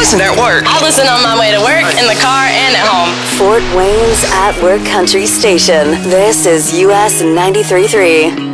listen at work. I listen on my way to work, in the car, and at home. Fort Wayne's At Work Country Station. This is US 93.3.